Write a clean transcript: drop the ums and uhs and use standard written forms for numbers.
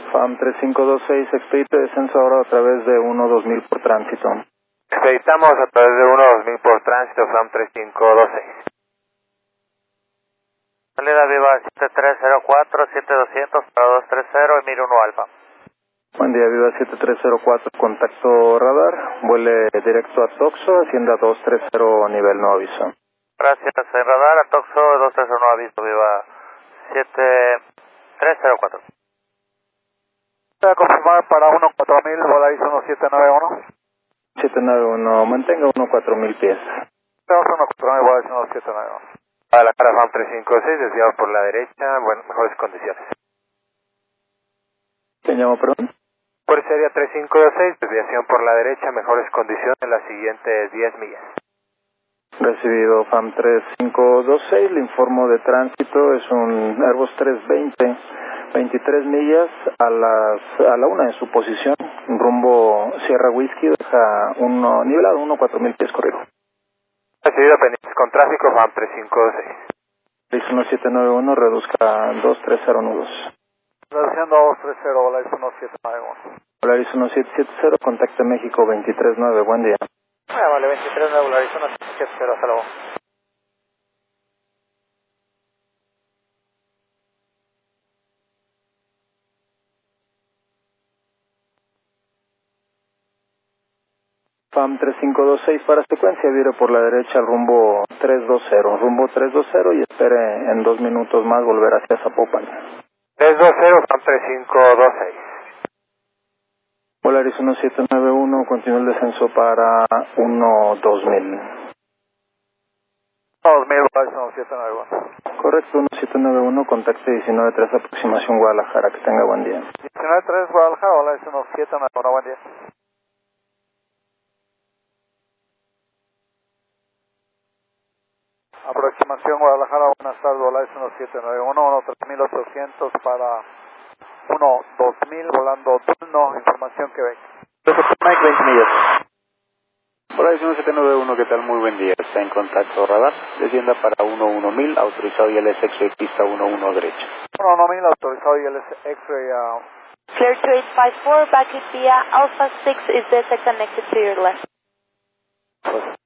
FAM 3526, expedite descenso ahora a través de 1-2000 por tránsito. Expeditamos a través de 1-2000 por tránsito, FAM 3526. Salida Viva 7304, 7200 para 230, Emir 1 Alfa. Buen día, Viva 7304, contacto radar, vuele directo a Toxo, Hacienda 230, nivel no aviso. Gracias, en radar, a Toxo 230 no aviso, Viva 7304. Voy a confirmar para 14000, Volaris 1791. 791, mantenga 14000 pies. Tenemos 14000, Volaris 1791. A la cara FAM 356, desviado por la derecha, bueno, mejores condiciones. ¿Quién llamó, perdón? Por sería 3526, desviación por la derecha, mejores condiciones en las siguientes 10 millas. Recibido FAM 3526, le informo de tránsito, es un Airbus 320, 23 millas a la una de su posición, rumbo Sierra Whiskey, deja nivelado 14000 pies corrido. Recibido pendientes con tráfico, FAM 3526. Listo 1791, reduzca 230 nudos. Reduciendo 230, Volaris 1791. Volaris 1770, contacte México 239, buen día. Vale, 23 Volaris 1770, hasta luego. FAM 3526 para secuencia, vire por la derecha al rumbo 320 y espere en 2 minutos más volver hacia Zapopan. 320, FAM 3526. Volaris 1791, continúa el descenso para 12000. 2000, Volaris 1791. Correcto, 1791, contacte 193, aproximación Guadalajara, que tenga buen día. 193 Guadalajara, Volaris 1791, buen día. Aproximación Guadalajara, buenas tardes, Volaris 1791, 3800 para 12000, volando turno, información Quebec. Mike, 20 millas. Volaris 1791, ¿qué tal? Muy buen día, está en contacto radar, descienda para 11000, autorizado ILS X-ray pista 11 derecha. 11000, autorizado ILS X-ray. Clear to 854, back via Alpha 6 is delta connected to your left. Pues